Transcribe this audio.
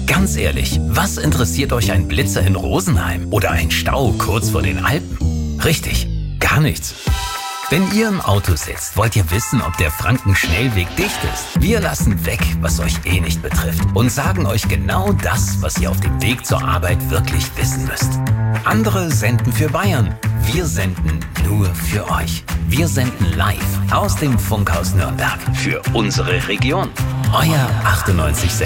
Ganz ehrlich, was interessiert euch ein Blitzer in Rosenheim oder ein Stau kurz vor den Alpen? Richtig, gar nichts. Wenn ihr im Auto sitzt, wollt ihr wissen, ob der Frankenschnellweg dicht ist. Wir lassen weg, was euch eh nicht betrifft und sagen euch genau das, was ihr auf dem Weg zur Arbeit wirklich wissen müsst. Andere senden für Bayern. Wir senden nur für euch. Wir senden live aus dem Funkhaus Nürnberg für unsere Region. Euer 98.6